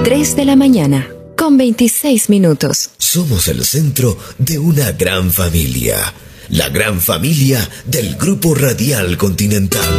3 de la mañana, con 26 minutos. Somos el centro de una gran familia. La gran familia del Grupo Radial Continental.